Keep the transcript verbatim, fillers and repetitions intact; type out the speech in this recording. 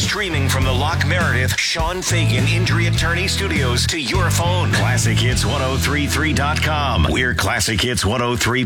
Streaming from the Lock Meredith Sean Fagan Injury Attorney Studios to your phone. classic hits ten thirty-three dot com. We're Classic Hits ten thirty-three